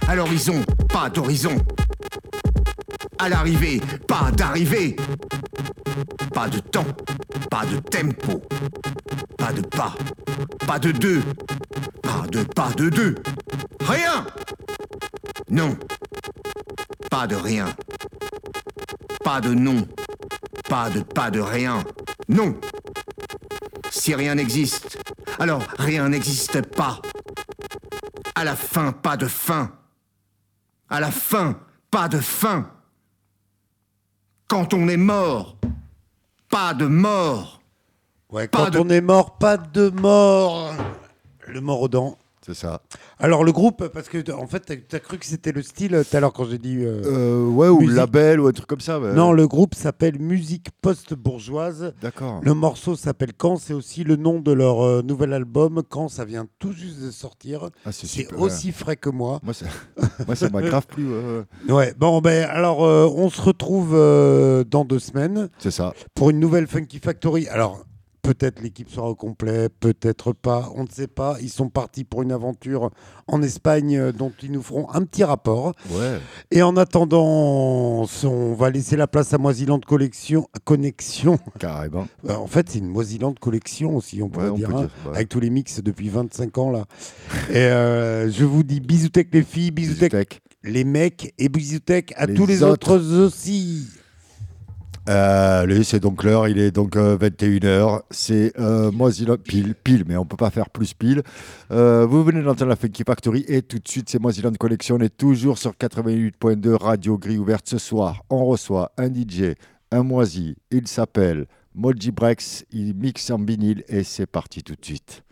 À l'horizon, pas d'horizon. À l'arrivée, pas d'arrivée. Pas de temps, pas de tempo. Pas de pas, pas de deux. Pas de deux. Rien. Non. Pas de rien. Pas de non. Pas de rien. Non. Si rien n'existe, alors rien n'existe pas. À la fin, pas de fin. À la fin, pas de fin. Quand on est mort, pas de mort. Ouais, quand on est mort, pas de mort. Le mort aux dents. C'est ça. Alors le groupe, parce que en fait, t'as cru que c'était le style tout à l'heure quand j'ai dit. Ouais, ou musique. label ou un truc comme ça. Ouais. Non, le groupe s'appelle Musique Post-Bourgeoise. D'accord. Le morceau s'appelle Quand, c'est aussi le nom de leur nouvel album. Quand, ça vient tout juste de sortir. Ah, c'est super, aussi frais que moi. Moi, ça m'a grave plu. Ouais, bon, ben alors, on se retrouve dans 2 semaines. C'est ça. Pour une nouvelle Funky Factory. Alors, peut-être l'équipe sera au complet, peut-être pas, on ne sait pas. Ils sont partis pour une aventure en Espagne dont ils nous feront un petit rapport. Ouais. Et en attendant, on va laisser la place à Moisilande Connexion. Carrément. En fait, c'est une Moisilande Collection aussi, on pourrait dire, avec tous les mix depuis 25 ans là. Et je vous dis bisoutech les filles, bisoutech les mecs et bisoutech à tous les autres aussi. Allez, c'est donc l'heure, il est donc 21h, c'est Moisilande, pile, mais on peut pas faire plus pile. Vous venez d'entendre la Funky Factory et tout de suite c'est Moisilande Collection, on est toujours sur 88.2 Radio Grille Ouverte. Ce soir, on reçoit un DJ, un moisi, il s'appelle Moji Brex, il mixe en vinyle et c'est parti tout de suite.